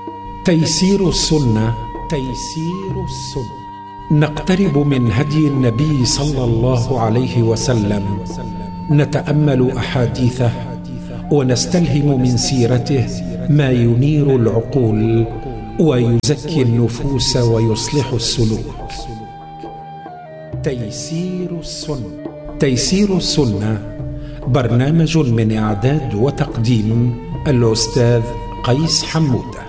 تيسير السنة. تيسير السنة. نقترب من هدي النبي صلى الله عليه وسلم، نتأمل أحاديثه ونستلهم من سيرته ما ينير العقول ويزكي النفوس ويصلح السلوك. تيسير السنة. تيسير السنة برنامج من إعداد وتقديم الأستاذ قيس حمودة.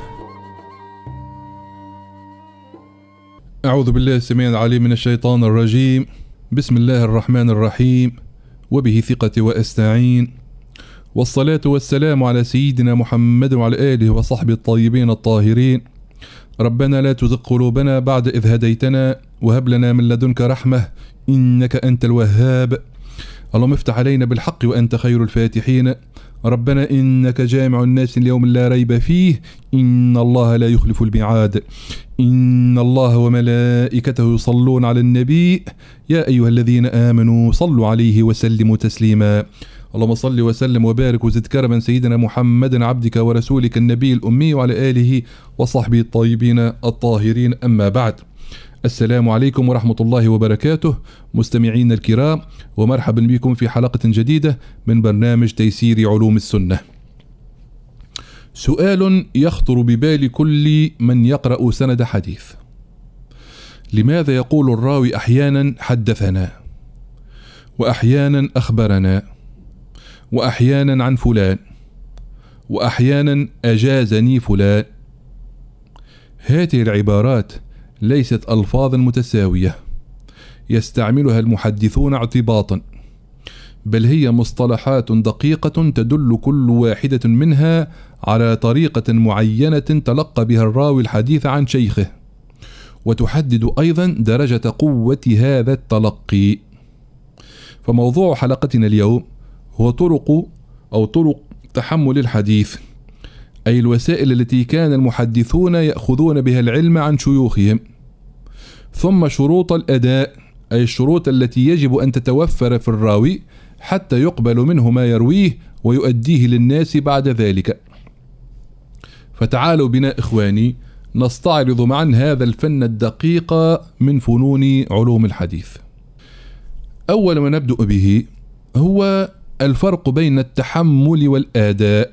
أعوذ بالله السميع العليم من الشيطان الرجيم. بسم الله الرحمن الرحيم، وبه ثقتي وأستعين، والصلاة والسلام على سيدنا محمد وعلى آله وصحبه الطيبين الطاهرين. ربنا لا تزغ قلوبنا بعد إذ هديتنا، وهب لنا من لدنك رحمة إنك أنت الوهاب. اللهم افتح علينا بالحق وأنت خير الفاتحين. ربنا إنك جامع الناس ليوم لا ريب فيه، إن الله لا يخلف الميعاد. إن الله وملائكته يصلون على النبي يا أيها الذين آمنوا صلوا عليه وسلموا تسليما. اللهم صل وسلم وبارك وزد كرما سيدنا محمد عبدك ورسولك النبي الأمي وعلى آله وصحبه الطيبين الطاهرين. أما بعد، السلام عليكم ورحمة الله وبركاته مستمعين الكرام، ومرحبا بكم في حلقة جديدة من برنامج تيسير علوم السنة. سؤال يخطر ببال كل من يقرأ سند حديث: لماذا يقول الراوي أحيانا حدثنا، وأحيانا أخبرنا، وأحيانا عن فلان، وأحيانا أجازني فلان؟ هذه العبارات ليست ألفاظا متساوية يستعملها المحدثون اعتباطا، بل هي مصطلحات دقيقة تدل كل واحدة منها على طريقة معينة تلقى بها الراوي الحديث عن شيخه، وتحدد أيضا درجة قوة هذا التلقي. فموضوع حلقتنا اليوم هو طرق تحمل الحديث، أي الوسائل التي كان المحدثون يأخذون بها العلم عن شيوخهم. ثم شروط الأداء، أي الشروط التي يجب أن تتوفر في الراوي حتى يقبل منه ما يرويه ويؤديه للناس بعد ذلك. فتعالوا بنا إخواني نستعرض معا هذا الفن الدقيق من فنون علوم الحديث. أول ما نبدأ به هو الفرق بين التحمل والآداء.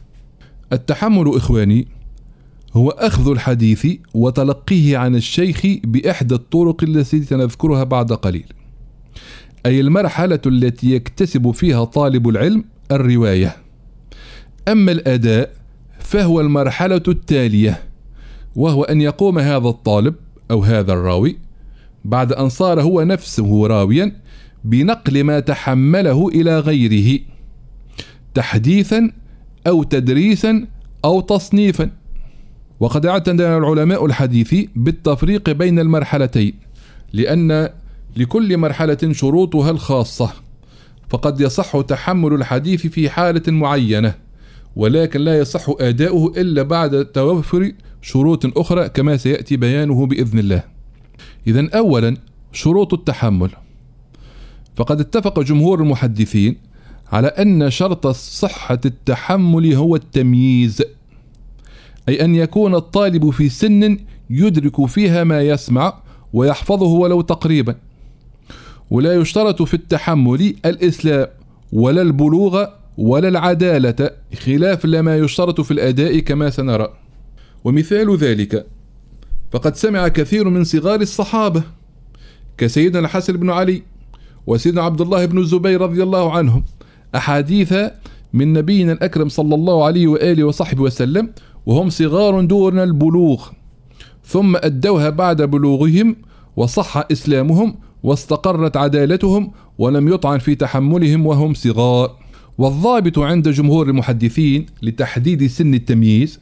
التحمل إخواني هو أخذ الحديث وتلقيه عن الشيخ بإحدى الطرق التي سنذكرها بعد قليل، أي المرحلة التي يكتسب فيها طالب العلم الرواية. أما الأداء فهو المرحلة التالية، وهو أن يقوم هذا الطالب أو هذا الراوي بعد أن صار هو نفسه راويا بنقل ما تحمله إلى غيره تحديثا أو تدريسا أو تصنيفا. وقد اعتنى العلماء الحديث بالتفريق بين المرحلتين، لأن لكل مرحلة شروطها الخاصة، فقد يصح تحمل الحديث في حالة معينة، ولكن لا يصح أداؤه إلا بعد توفر شروط أخرى كما سيأتي بيانه بإذن الله. إذن أولا شروط التحمل، فقد اتفق جمهور المحدثين على أن شرط صحة التحمل هو التمييز، أي أن يكون الطالب في سن يدرك فيها ما يسمع ويحفظه ولو تقريبا. ولا يشترط في التحمل الإسلام ولا البلوغ ولا العدالة، خلاف لما يشترط في الأداء كما سنرى. ومثال ذلك فقد سمع كثير من صغار الصحابة كسيدنا الحسن بن علي وسيدنا عبد الله بن الزبير رضي الله عنهم أحاديث من نبينا الأكرم صلى الله عليه وآله وصحبه وسلم وهم صغار دون البلوغ، ثم أدوها بعد بلوغهم وصح إسلامهم واستقرت عدالتهم ولم يطعن في تحملهم وهم صغار. والضابط عند جمهور المحدثين لتحديد سن التمييز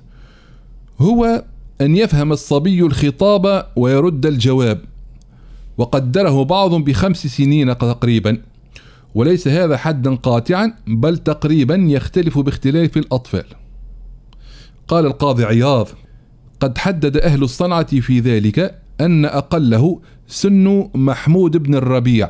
هو أن يفهم الصبي الخطاب ويرد الجواب، وقدره بعضهم ب5 سنين تقريبا، وليس هذا حدا قاطعا بل تقريبا يختلف باختلاف الأطفال. قال القاضي عياض: قد حدد أهل الصنعة في ذلك أن أقله سن محمود بن الربيع.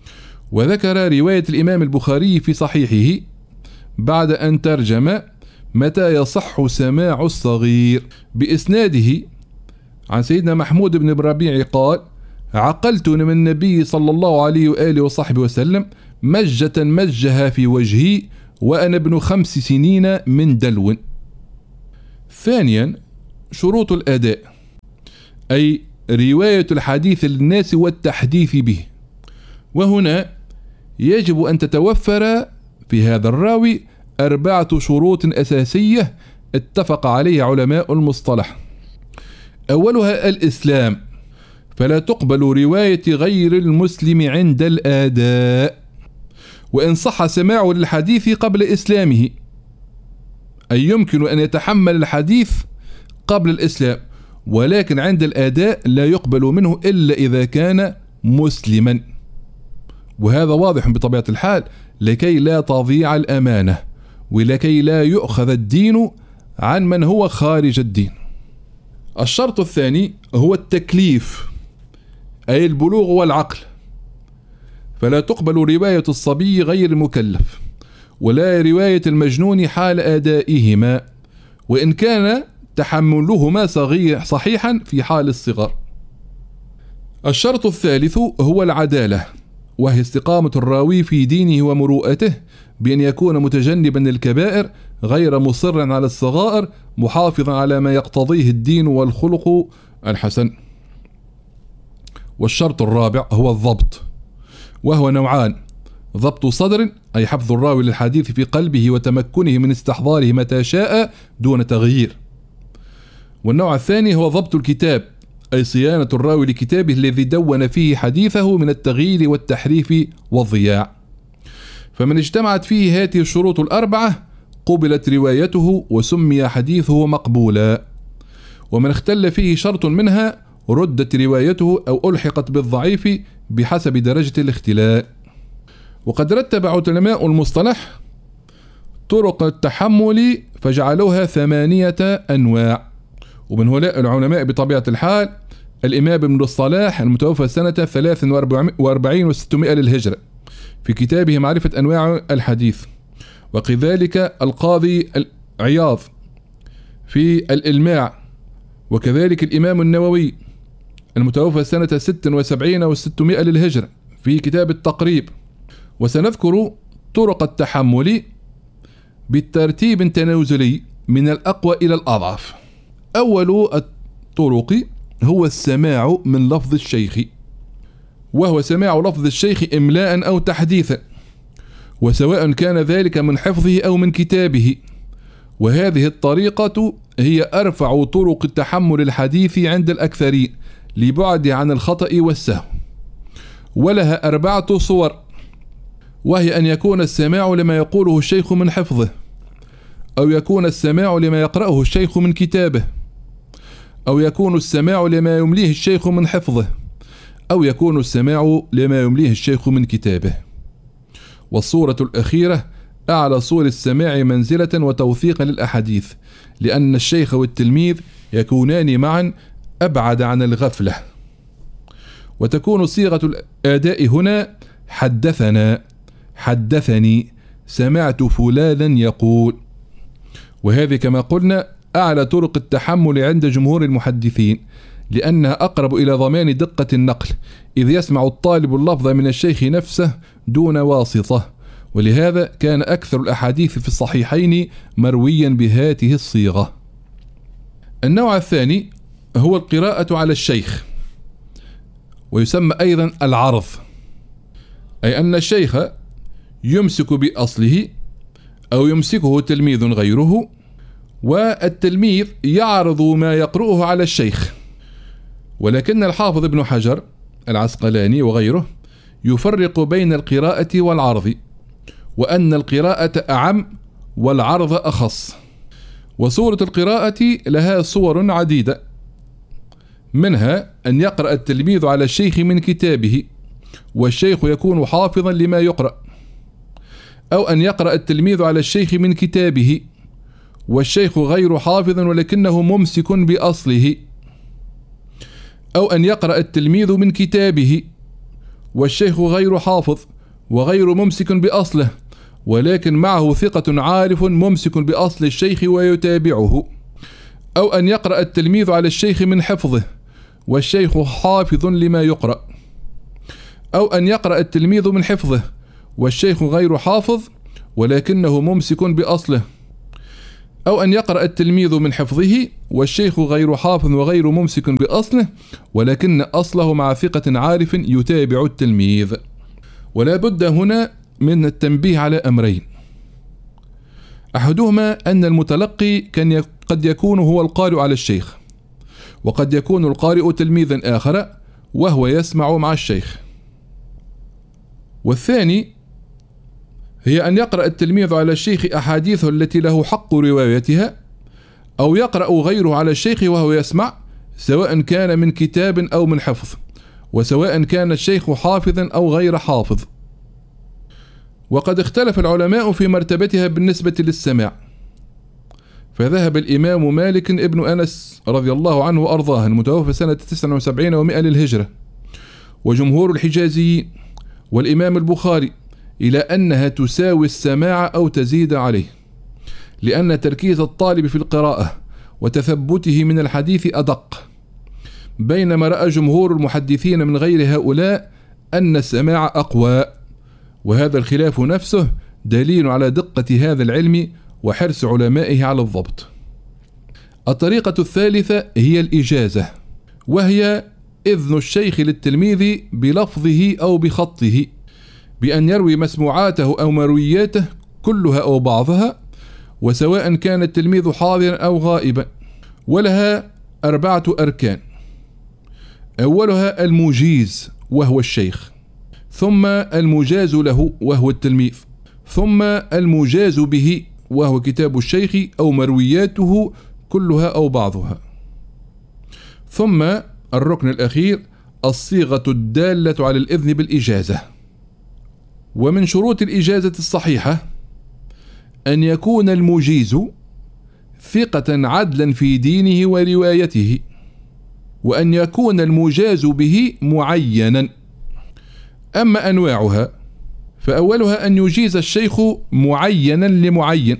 وذكر رواية الإمام البخاري في صحيحه بعد أن ترجم متى يصح سماع الصغير؟ بإسناده عن سيدنا محمود بن ربيع قال: عقلت من النبي صلى الله عليه وآله وصحبه وسلم مجة مجها في وجهي وأنا ابن 5 سنين من دلو. ثانيا، شروط الأداء، أي رواية الحديث للناس والتحديث به. وهنا يجب أن تتوفر في هذا الراوي 4 شروط أساسية اتفق عليها علماء المصطلح. أولها الإسلام، فلا تقبل رواية غير المسلم عند الآداء، وإن صح سماعه للحديث قبل إسلامه، أي يمكن أن يتحمل الحديث قبل الإسلام، ولكن عند الآداء لا يقبل منه إلا إذا كان مسلما. وهذا واضح بطبيعة الحال لكي لا تضيع الأمانة، ولكي لا يؤخذ الدين عن من هو خارج الدين. الشرط الثاني هو التكليف، أي البلوغ والعقل، فلا تقبل رواية الصبي غير المكلف، ولا رواية المجنون حال أدائهما، وإن كان تحملهما صحيحا في حال الصغر. الشرط الثالث هو العدالة، وهي استقامة الراوي في دينه ومروءته، بأن يكون متجنبا للكبائر غير مصر على الصغائر، محافظا على ما يقتضيه الدين والخلق الحسن. والشرط الرابع هو الضبط، وهو نوعان: ضبط صدر، أي حفظ الراوي للحديث في قلبه وتمكنه من استحضاره متى شاء دون تغيير. والنوع الثاني هو ضبط الكتاب، أي صيانة الراوي لكتابه الذي دون فيه حديثه من التغيير والتحريف والضياع. فمن اجتمعت فيه هذه الشروط 4 قبلت روايته وسمي حديثه مقبولا، ومن اختل فيه شرط منها ردت روايته أو ألحقت بالضعيف بحسب درجة الاختلال. وقد رتب علماء المصطلح طرق التحمل فجعلوها 8 أنواع، ومن هؤلاء العلماء بطبيعة الحال الإمام ابن الصلاح المتوفى سنة 43 و600 للهجرة في كتابه معرفة أنواع الحديث، وكذلك القاضي عياض في الإلماع، وكذلك الإمام النووي المتوفى سنة 76 و600 للهجرة في كتاب التقريب. وسنذكر طرق التحمل بالترتيب تنازلي من الأقوى إلى الأضعف. أول الطرق هو السماع من لفظ الشيخ، وهو سماع لفظ الشيخ إملاء أو تحديثا، وسواء كان ذلك من حفظه أو من كتابه. وهذه الطريقة هي أرفع طرق التحمل الحديث عند الأكثرين لبعد عن الخطأ والسهو، ولها 4 صور، وهي أن يكون السماع لما يقوله الشيخ من حفظه، أو يكون السماع لما يقرأه الشيخ من كتابه، أو يكون السماع لما يمليه الشيخ من حفظه، أو يكون السماع لما يمليه الشيخ من كتابه. والصورة الأخيرة أعلى صور السماع منزلة وتوثيقا للأحاديث، لأن الشيخ والتلميذ يكونان معا أبعد عن الغفلة. وتكون صيغة الأداء هنا حدثنا، حدثني، سمعت فلانا يقول. وهذه كما قلنا أعلى طرق التحمل عند جمهور المحدثين، لأنها أقرب إلى ضمان دقة النقل، إذ يسمع الطالب اللفظ من الشيخ نفسه دون واسطة، ولهذا كان أكثر الأحاديث في الصحيحين مرويا بهذه الصيغة. النوع الثاني هو القراءة على الشيخ، ويسمى أيضا العرض، أي أن الشيخ يمسك بأصله أو يمسكه تلميذ غيره، والتلميذ يعرض ما يقرأه على الشيخ. ولكن الحافظ ابن حجر العسقلاني وغيره يفرق بين القراءة والعرض، وأن القراءة أعم والعرض أخص. وصورة القراءة لها صور عديدة، منها أن يقرأ التلميذ على الشيخ من كتابه والشيخ يكون حافظا لما يقرأ، أو أن يقرأ التلميذ على الشيخ من كتابه والشيخ غير حافظ ولكنه ممسك بأصله، أو أن يقرأ التلميذ من كتابه والشيخ غير حافظ وغير ممسك بأصله ولكن معه ثقة عارف ممسك بأصل الشيخ ويتابعه، أو أن يقرأ التلميذ على الشيخ من حفظه والشيخ حافظ لما يقرأ، أو أن يقرأ التلميذ من حفظه والشيخ غير حافظ ولكنه ممسك بأصله، أو أن يقرأ التلميذ من حفظه والشيخ غير حافظ وغير ممسك بأصله ولكن أصله مع ثقة عارف يتابع التلميذ. ولا بد هنا من التنبيه على أمرين: أحدهما أن المتلقي قد يكون هو القارئ على الشيخ، وقد يكون القارئ تلميذا آخر وهو يسمع مع الشيخ. والثاني هي أن يقرأ التلميذ على الشيخ أحاديثه التي له حق روايتها، أو يقرأ غيره على الشيخ وهو يسمع، سواء كان من كتاب أو من حفظ، وسواء كان الشيخ حافظا أو غير حافظ. وقد اختلف العلماء في مرتبتها بالنسبة للسماع، فذهب الإمام مالك ابن أنس رضي الله عنه وأرضاه المتوفى سنة 79 و100 للهجرة، وجمهور الحجازيين والإمام البخاري إلى أنها تساوي السماع أو تزيد عليه، لأن تركيز الطالب في القراءة وتثبته من الحديث أدق، بينما رأى جمهور المحدثين من غير هؤلاء أن السماع أقوى. وهذا الخلاف نفسه دليل على دقة هذا العلم وحرص علمائه على الضبط. الطريقة الثالثة هي الإجازة، وهي إذن الشيخ للتلميذ بلفظه أو بخطه بأن يروي مسموعاته أو مروياته كلها أو بعضها، وسواء كان التلميذ حاضرا أو غائبا. ولها 4 أركان: أولها المجيز وهو الشيخ، ثم المجاز له وهو التلميذ، ثم المجاز به وهو كتاب الشيخ أو مروياته كلها أو بعضها، ثم الركن الأخير الصيغة الدالة على الإذن بالإجازة. ومن شروط الإجازة الصحيحة أن يكون المجيز ثقة عدلا في دينه وروايته، وأن يكون المجاز به معينا. أما أنواعها فأولها أن يجيز الشيخ معينا لمعين،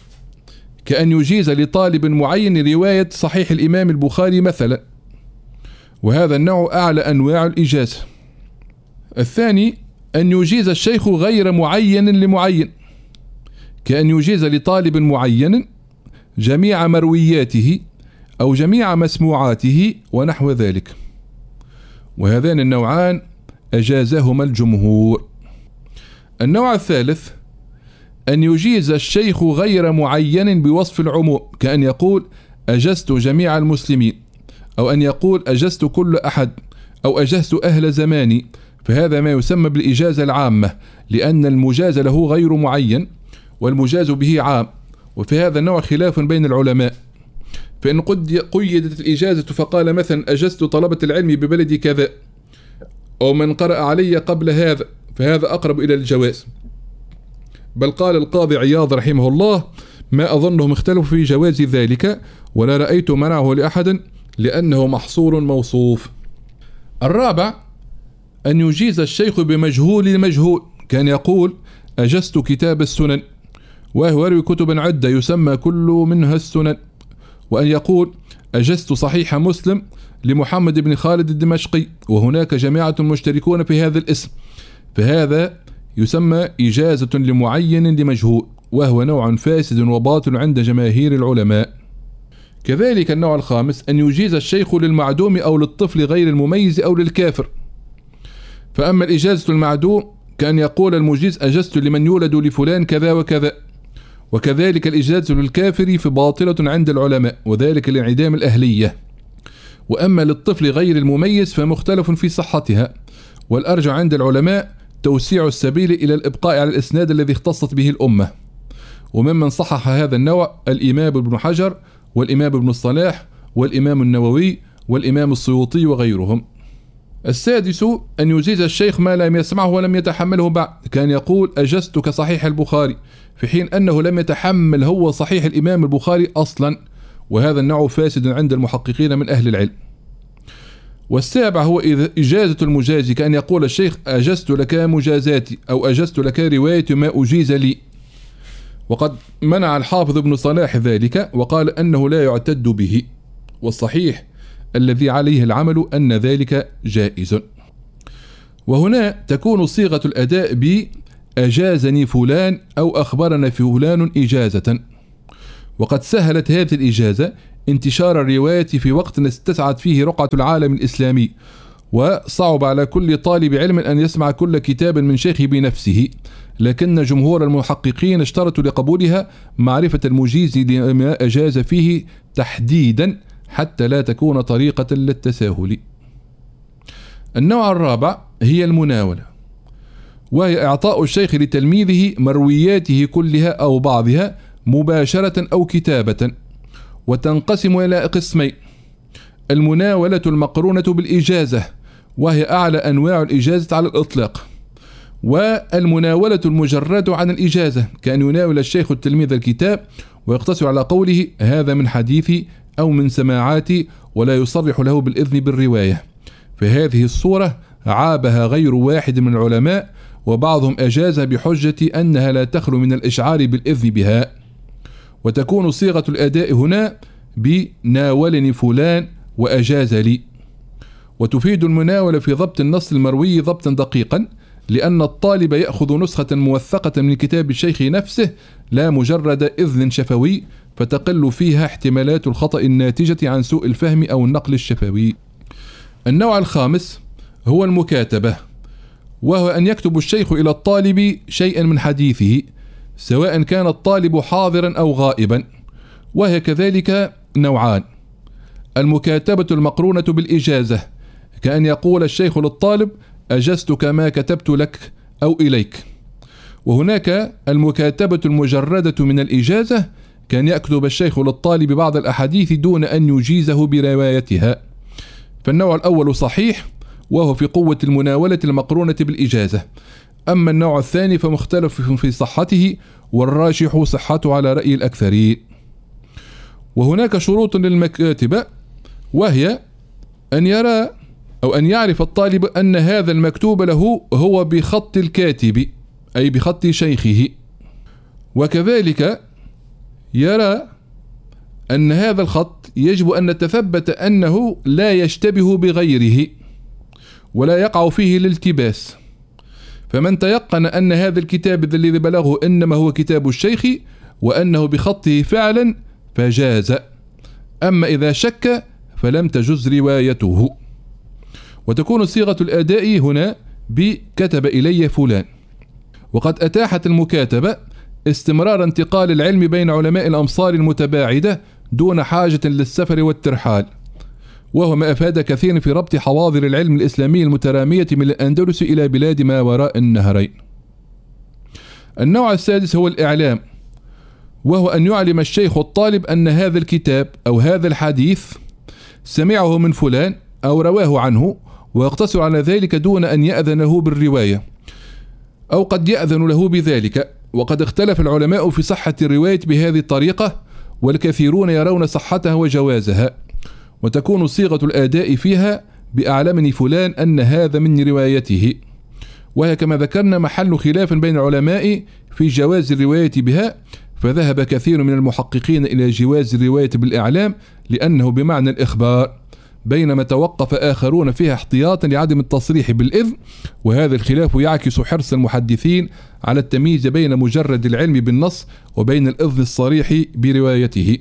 كأن يجيز لطالب معين رواية صحيح الإمام البخاري مثلا، وهذا النوع أعلى أنواع الإجازة. الثاني أن يجيز الشيخ غير معين لمعين، كأن يجيز لطالب معين جميع مروياته أو جميع مسموعاته ونحو ذلك، وهذان النوعان أجازهما الجمهور. النوع الثالث أن يجيز الشيخ غير معين بوصف العموم، كأن يقول أجزت جميع المسلمين، أو أن يقول أجزت كل أحد، أو أجزت أهل زماني، فهذا ما يسمى بالإجازة العامة، لأن المجاز له غير معين والمجاز به عام. وفي هذا النوع خلاف بين العلماء، فإن قيدت الإجازة فقال مثلا أجزت طلبة العلم ببلد كذا، أو من قرأ علي قبل هذا، فهذا أقرب إلى الجواز. بل قال القاضي عياض رحمه الله ما أظنهم اختلفوا في جواز ذلك، ولا رأيت منعه لأحد لأنه محصور موصوف. الرابع أن يجيز الشيخ بمجهول المجهول، كان يقول أجزت كتاب السنن، وهو يروي كتبا عدة يسمى كل منها السنن، وأن يقول أجزت صحيح مسلم لمحمد بن خالد الدمشقي، وهناك جماعة مشتركون في هذا الاسم، فهذا يسمى إجازة لمعين لمجهول، وهو نوع فاسد وباطل عند جماهير العلماء. كذلك النوع الخامس أن يجيز الشيخ للمعدوم أو للطفل غير المميز أو للكافر. فأما الإجازة المعدوم كان يقول المجيز أجزت لمن يولد لفلان كذا وكذا، وكذلك الإجازة للكافر فباطلة عند العلماء، وذلك لانعدام الأهلية. وأما للطفل غير المميز فمختلف في صحتها، والأرجع عند العلماء توسيع السبيل إلى الإبقاء على الإسناد الذي اختصت به الأمة. وممن صحح هذا النوع الإمام ابن حجر والإمام ابن الصلاح والإمام النووي والإمام السيوطي وغيرهم. السادس أن يجيز الشيخ ما لم يسمعه ولم يتحمله بعد، كان يقول أجزت كصحيح البخاري، في حين أنه لم يتحمل هو صحيح الإمام البخاري أصلا، وهذا النوع فاسد عند المحققين من أهل العلم. والسابع هو إجازة المجازي، كأن يقول الشيخ أجزت لك مجازاتي، أو أجزت لك رواية ما أجيز لي، وقد منع الحافظ ابن صلاح ذلك وقال أنه لا يعتد به، والصحيح الذي عليه العمل أن ذلك جائز. وهنا تكون صيغة الأداء بأجازني فلان أو أخبرنا فلان إجازة، وقد سهلت هذه الإجازة انتشار الرواية في وقت استسعت فيه رقعة العالم الإسلامي، وصعب على كل طالب علم أن يسمع كل كتاب من شيخه بنفسه، لكن جمهور المحققين اشترطوا لقبولها معرفة المجيز لما أجاز فيه تحديدا حتى لا تكون طريقة للتساهل. النوع الرابع هي المناولة، وهي إعطاء الشيخ لتلميذه مروياته كلها أو بعضها مباشرة أو كتابة، وتنقسم إلى قسمين: المناولة المقرونة بالإجازة، وهي أعلى أنواع الإجازة على الإطلاق، والمناولة المجرد عن الإجازة، كأن يناول الشيخ التلميذ الكتاب ويقتصر على قوله هذا من حديثي أو من سماعاتي ولا يصرح له بالإذن بالرواية. في هذه الصورة عابها غير واحد من العلماء، وبعضهم أجاز بحجة أنها لا تخلو من الإشعار بالإذن بها. وتكون صيغة الأداء هنا بناولني فلان وأجاز لي. وتفيد المناولة في ضبط النص المروي ضبطا دقيقا، لأن الطالب يأخذ نسخة موثقة من كتاب الشيخ نفسه لا مجرد إذن شفوي، فتقل فيها احتمالات الخطأ الناتجة عن سوء الفهم أو النقل الشفوي. النوع الخامس هو المكاتبة، وهو أن يكتب الشيخ إلى الطالب شيئا من حديثه سواء كان الطالب حاضرا أو غائبا، وهي كذلك نوعان: المكاتبة المقرونة بالإجازة، كأن يقول الشيخ للطالب أجزتك ما كتبت لك أو إليك. وهناك المكاتبة المجردة من الإجازة، كان يكتب الشيخ للطالب بعض الأحاديث دون أن يجيزه بروايتها. فالنوع الأول صحيح، وهو في قوة المناولة المقرونة بالإجازة. أما النوع الثاني فمختلف في صحته، والراجح صحته على رأي الأكثرين. وهناك شروط للمكاتبة، وهي أن يرى أو أن يعرف الطالب أن هذا المكتوب له هو بخط الكاتب أي بخط شيخه، وكذلك يرى أن هذا الخط يجب أن نتثبت أنه لا يشتبه بغيره ولا يقع فيه الالتباس. فمن تيقن أن هذا الكتاب الذي بلغه إنما هو كتاب الشيخ وأنه بخطه فعلا فجاز، أما إذا شك فلم تجز روايته. وتكون صيغة الأداء هنا بكتب إلي فلان. وقد أتاحت المكاتبة استمرار انتقال العلم بين علماء الأمصار المتباعدة دون حاجة للسفر والترحال، وهو ما أفاد كثيرا في ربط حواضر العلم الإسلامي المترامية من الأندلس إلى بلاد ما وراء النهرين. النوع السادس هو الإعلام، وهو أن يعلم الشيخ الطالب أن هذا الكتاب أو هذا الحديث سمعه من فلان أو رواه عنه، ويقتصر على ذلك دون أن يأذن له بالرواية، أو قد يأذن له بذلك. وقد اختلف العلماء في صحة الرواية بهذه الطريقة، والكثيرون يرون صحتها وجوازها. وتكون صيغة الأداء فيها بأعلمني فلان أن هذا من روايته، وهي كما ذكرنا محل خلاف بين العلماء في جواز الرواية بها، فذهب كثير من المحققين إلى جواز الرواية بالإعلام لأنه بمعنى الإخبار، بينما توقف آخرون فيها احتياطا لعدم التصريح بالإذن. وهذا الخلاف يعكس حرص المحدثين على التمييز بين مجرد العلم بالنص وبين الإذن الصريح بروايته.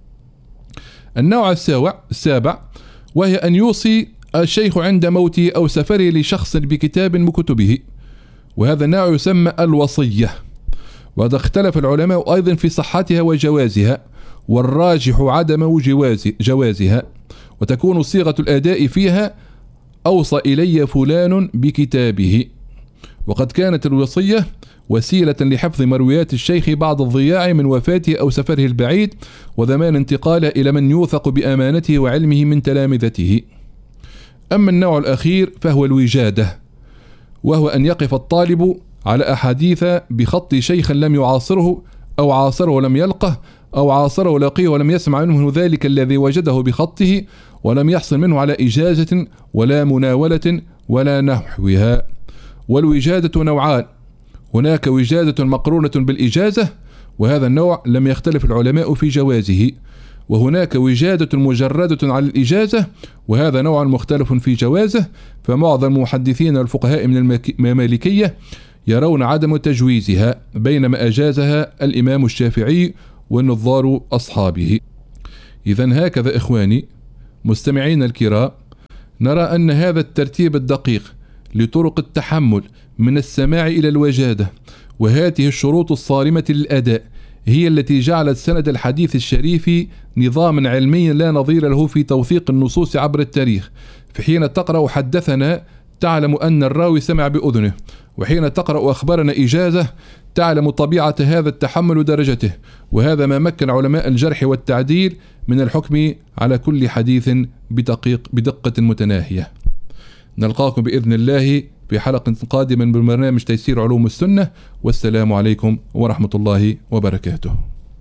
النوع السابع، وهي أن يوصي الشيخ عند موته أو سفره لشخص بكتاب من كتبه، وهذا النوع يسمى الوصية. وقد اختلف العلماء أيضا في صحتها وجوازها، والراجح عدم جوازها. وتكون صيغة الأداء فيها أوصى إلي فلان بكتابه. وقد كانت الوصية وسيلة لحفظ مرويات الشيخ بعد الضياع من وفاته أو سفره البعيد، وضمان انتقاله إلى من يوثق بأمانته وعلمه من تلامذته. أما النوع الأخير فهو الوجادة، وهو أن يقف الطالب على أحاديث بخط شيخ لم يعاصره أو عاصره ولم يلقه أو عاصره ولقيه ولم يسمع منه ذلك الذي وجده بخطه، ولم يحصل منه على إجازة ولا مناولة ولا نحوها. والوجادة نوعان: هناك وجادة مقرونة بالإجازة، وهذا النوع لم يختلف العلماء في جوازه، وهناك وجادة مجردة على الإجازة، وهذا نوع مختلف في جوازه، فمعظم المحدثين والفقهاء من المالكية يرون عدم تجويزها، بينما أجازها الإمام الشافعي ونظار أصحابه. إذن هكذا إخواني مستمعين الكرام، نرى أن هذا الترتيب الدقيق لطرق التحمل من السماع إلى الوجادة، وهذه الشروط الصارمة للأداء، هي التي جعلت سند الحديث الشريف نظاما علميا لا نظير له في توثيق النصوص عبر التاريخ. فحين تقرأ حدثنا تعلم أن الراوي سمع بأذنه، وحين تقرأ أخبرنا إجازة تعلم طبيعة هذا التحمل ودرجته، وهذا ما مكن علماء الجرح والتعديل من الحكم على كل حديث بدقة متناهية. نلقاكم بإذن الله في حلقة قادمة من برنامج تيسير علوم السنة، والسلام عليكم ورحمة الله وبركاته.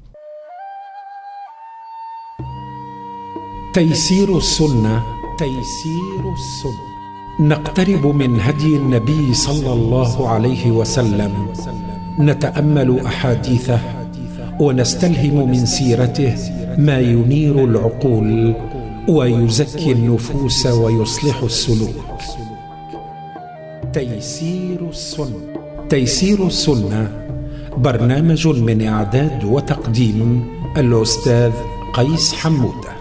تيسير السنة. تيسير السنة. نقترب من هدي النبي صلى الله عليه وسلم، نتأمل أحاديثه ونستلهم من سيرته ما ينير العقول ويزكي النفوس ويصلح السلوك. تيسير السنة. تيسير السنة برنامج من إعداد وتقديم الأستاذ قيس حمودة.